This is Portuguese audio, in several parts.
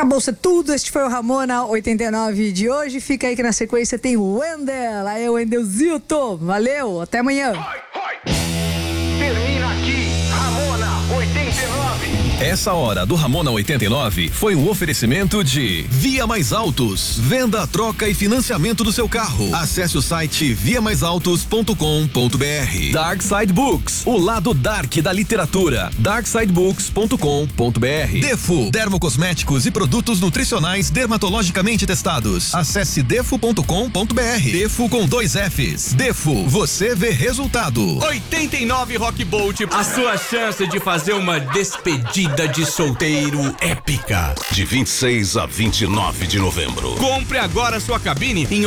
Acabou-se tudo, este foi o Ramona 89 de hoje. Fica aí que na sequência tem o Wendel. Aí o Wendelzito. Valeu, até amanhã. Termina aqui, Ramona 89. Essa hora do Ramona 89 foi um oferecimento de Via Mais Autos, venda, troca e financiamento do seu carro. Acesse o site viamaisautos.com.br. Dark Side Books, o lado dark da literatura. darksidebooks.com.br. Defo, dermocosméticos e produtos nutricionais dermatologicamente testados. Acesse defo.com.br. Defo com 2 Fs. Defo, você vê resultado. 89 Rock Bolt, a sua chance de fazer uma despedida de solteiro épica. De 26 a 29 de novembro. Compre agora sua cabine em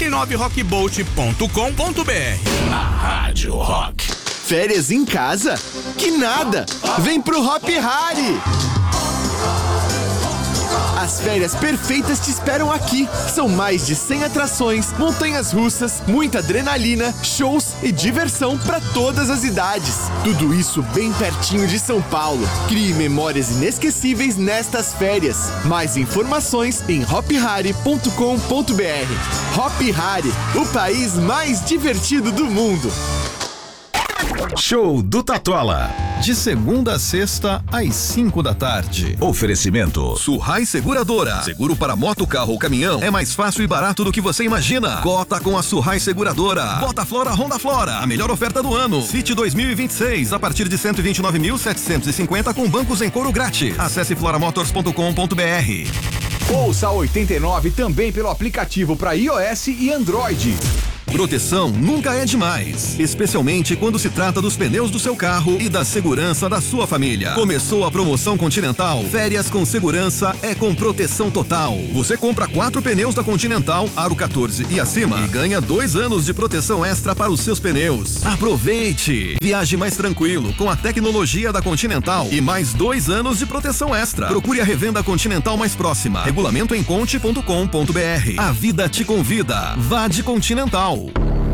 89rockbolt.com.br. Na Rádio Rock. Férias em casa? Que nada! Vem pro Hop Hari! As férias perfeitas te esperam aqui. São mais de 100 atrações, montanhas russas, muita adrenalina, shows e diversão para todas as idades. Tudo isso bem pertinho de São Paulo. Crie memórias inesquecíveis nestas férias. Mais informações em hophari.com.br. Hop Hari, o país mais divertido do mundo. Show do Tatola, de segunda a sexta às 5 da tarde. Oferecimento Surrai Seguradora. Seguro para moto, carro ou caminhão é mais fácil e barato do que você imagina. Cota com a Surrai Seguradora. Bota Flora Honda Flora, a melhor oferta do ano. City 2026 a partir de 129.750 com bancos em couro grátis. Acesse floramotors.com.br. Ouça a 89 também pelo aplicativo para iOS e Android. Proteção nunca é demais, especialmente quando se trata dos pneus do seu carro e da segurança da sua família. Começou a promoção Continental. Férias com segurança é com proteção total. Você compra 4 pneus da Continental, aro 14 e acima, e ganha 2 anos de proteção extra para os seus pneus. Aproveite! Viaje mais tranquilo com a tecnologia da Continental e mais 2 anos de proteção extra. Procure a revenda Continental mais próxima. Regulamento em conte.com.br. A vida te convida. Vá de Continental.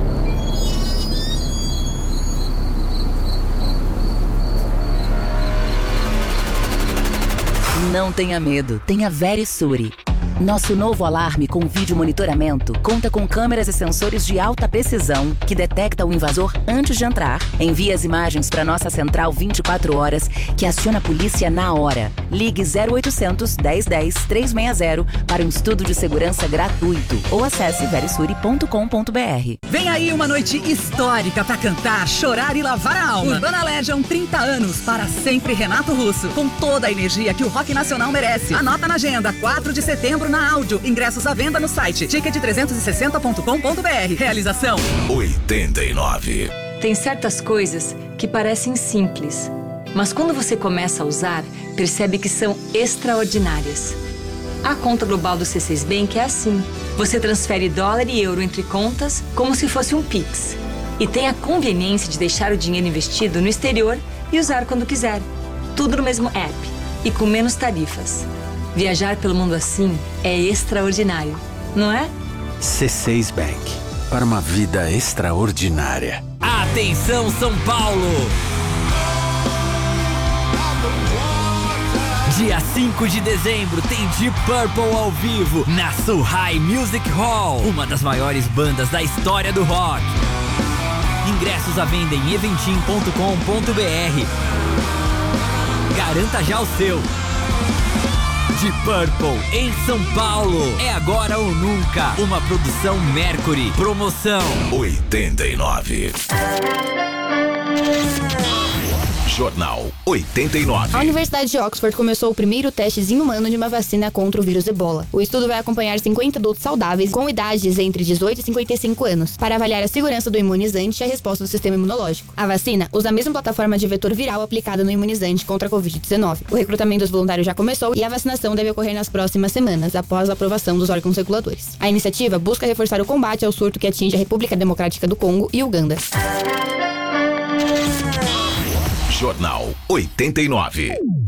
Não tenha medo, tenha Verisure. Nosso novo alarme com vídeo monitoramento conta com câmeras e sensores de alta precisão que detecta o invasor antes de entrar. Envia as imagens para nossa central 24 horas que aciona a polícia na hora. Ligue 0800 1010 360 para um estudo de segurança gratuito ou acesse verisure.com.br. Vem aí uma noite histórica para cantar, chorar e lavar a alma. Urbana Legend 30 anos, para sempre Renato Russo, com toda a energia que o rock nacional merece. Anota na agenda, 4 de setembro na Áudio. Ingressos à venda no site ticket360.com.br. Realização 89. Tem certas coisas que parecem simples, mas quando você começa a usar, percebe que são extraordinárias. A conta global do C6 Bank é assim. Você transfere dólar e euro entre contas como se fosse um Pix. E tem a conveniência de deixar o dinheiro investido no exterior e usar quando quiser. Tudo no mesmo app e com menos tarifas. Viajar pelo mundo assim é extraordinário, não é? C6 Bank, para uma vida extraordinária. Atenção, São Paulo! Dia 5 de dezembro tem Deep Purple ao vivo na Surrai Music Hall, uma das maiores bandas da história do rock. Ingressos à venda em eventim.com.br. Garanta já o seu. Deep Purple em São Paulo. É agora ou nunca. Uma produção Mercury. Promoção 89. Jornal 89. A Universidade de Oxford começou o primeiro testezinho humano de uma vacina contra o vírus Ebola. O estudo vai acompanhar 50 adultos saudáveis com idades entre 18 e 55 anos para avaliar a segurança do imunizante e a resposta do sistema imunológico. A vacina usa a mesma plataforma de vetor viral aplicada no imunizante contra a Covid-19. O recrutamento dos voluntários já começou e a vacinação deve ocorrer nas próximas semanas, após a aprovação dos órgãos reguladores. A iniciativa busca reforçar o combate ao surto que atinge a República Democrática do Congo e Uganda. Jornal 89.